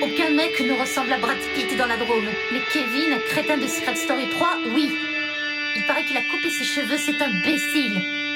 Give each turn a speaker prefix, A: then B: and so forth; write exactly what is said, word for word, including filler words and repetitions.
A: Aucun mec ne ressemble à Brad Pitt dans la Drôme. Mais Kevin, crétin de Secret Story trois, oui. Il paraît qu'il a coupé ses cheveux, cet imbécile.